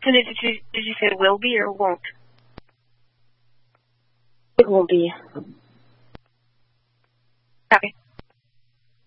So did you say will be or won't? It will be. Copy.